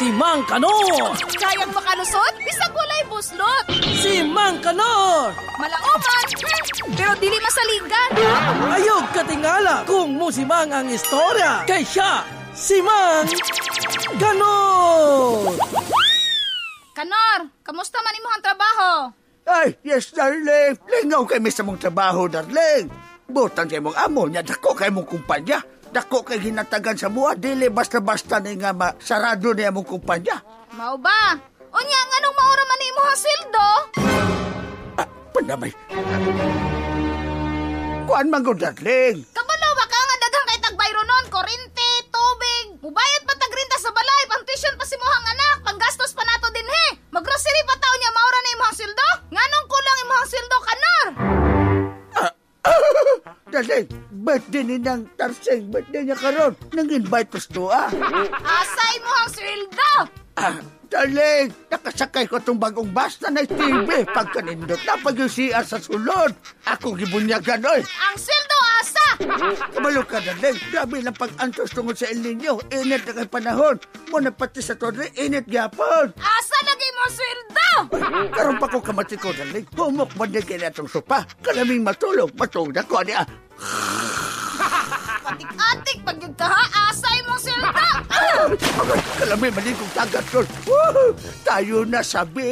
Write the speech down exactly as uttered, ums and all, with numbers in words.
si Mang Kanor. Kayang makalusot, bisag walay buslot. Si Mang Kanor. Malaoman, pero dili masaligan. Ayog katingala kung musimang ang istorya. Kay siya, si Mang Kanor. Kanor, kamusta man imong trabaho? Ay, yes, darling. Lingaw kay may sa mong trabaho, darling. Butan kay mong amo niya, dako kay mong kumpanya. Dako kay hinatagan sa buha, dili basta-basta na nga ma, sarado niya mong kumpanya. Mao ba? Unya, nganong maura man imo hasildo? Ah, panamay. Kuan man ko, darling. Kabalo ba ka nga daghang kay tagbayro nun? Korente, tubig, mubayad pa tagrinta sa balay, pang-tuition pa si mohang anak, panggastos pa nato din he. Mag-grocery pa taon niya maura na imo hasildo? Nganong kulang imo hasildo, Kanor? Darling, birthday ni nang Tarseng, birthday niya karon. Nang-invite ko to, ah. Asay mo ang sweldo! Ah, darling, nakasakay ko itong bagong bus na na T V. Pagkanindot na pag yung C R sa sulod. Ako gibunyagan, oy. Ang sweldo asa! Kabalo ka, darling. Grabe lang pag-antos tungkol sa El Nino. Init na kay panahon. Muna pati sa Torre, init gyapon. Asa lagi mo sweldo! Karon pa ko kamati ko, darling. Humok ba din kaya itong sopa? Kalaming matulog. Matulog na ko, niya. Patik-atik pag yung kaha, asay mo sweldo! Kalaming maligong tagat ko. Tayo na sabi.